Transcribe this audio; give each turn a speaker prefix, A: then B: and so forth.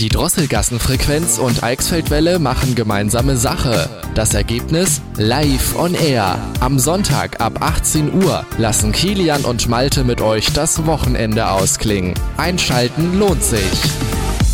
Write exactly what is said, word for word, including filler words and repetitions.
A: Die Drosselgassenfrequenz und Eichsfeldwelle machen gemeinsame Sache. Das Ergebnis? Live on Air. Am Sonntag ab achtzehn Uhr lassen Kilian und Malte mit euch das Wochenende ausklingen. Einschalten lohnt sich.